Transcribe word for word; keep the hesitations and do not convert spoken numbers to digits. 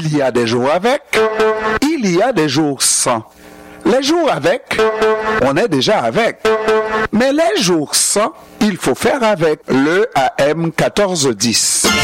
Il y a des jours avec, il y a des jours sans. Les jours avec, on est déjà avec. Mais les jours sans, il faut faire avec. Le A M quatorze dix.